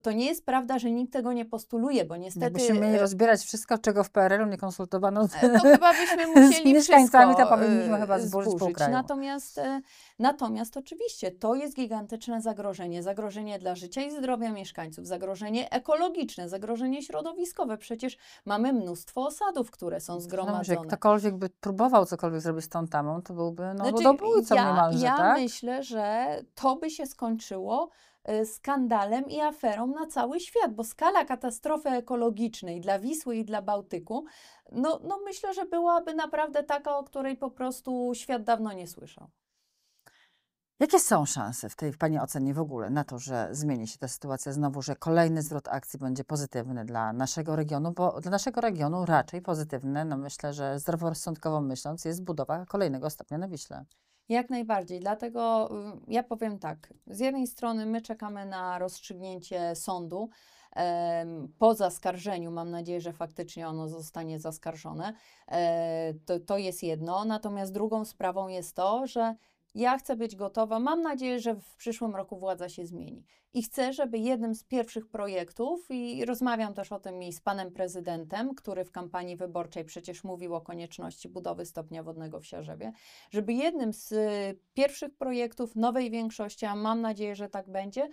to nie jest prawda, że nikt tego nie postuluje, bo niestety... Jakbyśmy mieli rozbierać wszystko, czego w PRL-u nie konsultowano To chyba byśmy musieli z mieszkańcami, wszystko to powinniśmy chyba zburzyć pół kraju. Natomiast oczywiście to jest gigantyczne zagrożenie. Zagrożenie dla życia i zdrowia mieszkańców, zagrożenie ekologiczne, zagrożenie środowiskowe. Przecież mamy mnóstwo osadów, które są zgromadzone. Jak ktokolwiek by próbował cokolwiek zrobić z tą tamą, to byłby Znaczy, ludobójcą niemalże, ja tak? myślę, że to by się skończyło skandalem i aferą na cały świat, bo skala katastrofy ekologicznej dla Wisły i dla Bałtyku, no myślę, że byłaby naprawdę taka, o której po prostu świat dawno nie słyszał. Jakie są szanse w Pani ocenie w ogóle na to, że zmieni się ta sytuacja znowu, że kolejny zwrot akcji będzie pozytywny dla naszego regionu, bo dla naszego regionu raczej pozytywne, no myślę, że zdroworozsądkowo myśląc, jest budowa kolejnego stopnia na Wiśle. Jak najbardziej, dlatego ja powiem tak, z jednej strony my czekamy na rozstrzygnięcie sądu, po zaskarżeniu, mam nadzieję, że faktycznie ono zostanie zaskarżone, to jest jedno, natomiast drugą sprawą jest to, że ja chcę być gotowa, mam nadzieję, że w przyszłym roku władza się zmieni i chcę, żeby jednym z pierwszych projektów, i rozmawiam też o tym i z panem prezydentem, który w kampanii wyborczej przecież mówił o konieczności budowy stopnia wodnego w Siarzewie, żeby jednym z pierwszych projektów nowej większości, a mam nadzieję, że tak będzie,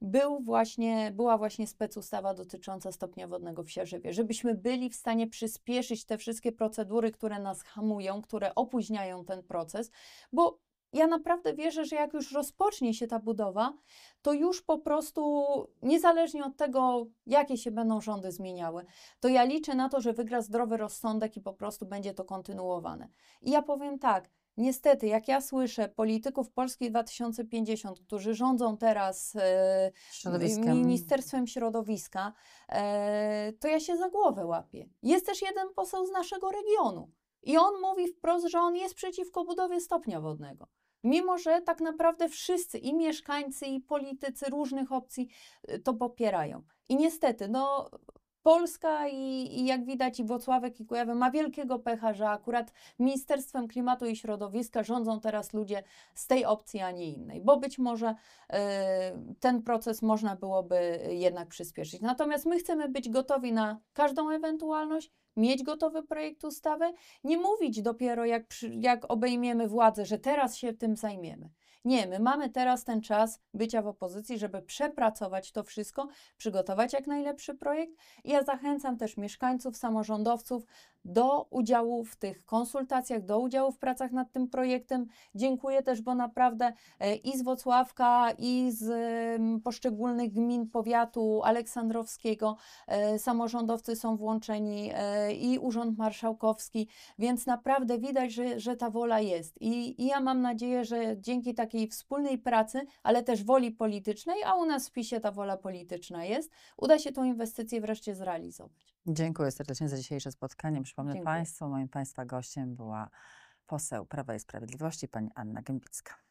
była właśnie specustawa dotycząca stopnia wodnego w Siarzewie, żebyśmy byli w stanie przyspieszyć te wszystkie procedury, które nas hamują, które opóźniają ten proces, bo ja naprawdę wierzę, że jak już rozpocznie się ta budowa, to już po prostu, niezależnie od tego, jakie się będą rządy zmieniały, to ja liczę na to, że wygra zdrowy rozsądek i po prostu będzie to kontynuowane. I ja powiem tak, niestety, jak ja słyszę polityków Polski 2050, którzy rządzą teraz Ministerstwem Środowiska, to ja się za głowę łapię. Jest też jeden poseł z naszego regionu. I on mówi wprost, że on jest przeciwko budowie stopnia wodnego. Mimo że tak naprawdę wszyscy, i mieszkańcy, i politycy różnych opcji to popierają. I niestety, Polska i jak widać i Włocławek, i Kujawy ma wielkiego pecha, że akurat Ministerstwem Klimatu i Środowiska rządzą teraz ludzie z tej opcji, a nie innej. Bo być może ten proces można byłoby jednak przyspieszyć. Natomiast my chcemy być gotowi na każdą ewentualność, mieć gotowy projekt ustawy, nie mówić dopiero jak obejmiemy władzę, że teraz się tym zajmiemy. Nie, my mamy teraz ten czas bycia w opozycji, żeby przepracować to wszystko, przygotować jak najlepszy projekt. I ja zachęcam też mieszkańców, samorządowców do udziału w tych konsultacjach, do udziału w pracach nad tym projektem. Dziękuję też, bo naprawdę i z Włocławka, i z poszczególnych gmin powiatu aleksandrowskiego samorządowcy są włączeni, i Urząd Marszałkowski, więc naprawdę widać, że ta wola jest. I ja mam nadzieję, że dzięki takiej wspólnej pracy, ale też woli politycznej, a u nas w PiS-ie ta wola polityczna jest, uda się tą inwestycję wreszcie zrealizować. Dziękuję serdecznie za dzisiejsze spotkanie. Przypomnę Dziękuję. Państwu, moim Państwa gościem była poseł Prawa i Sprawiedliwości, pani Anna Gębicka.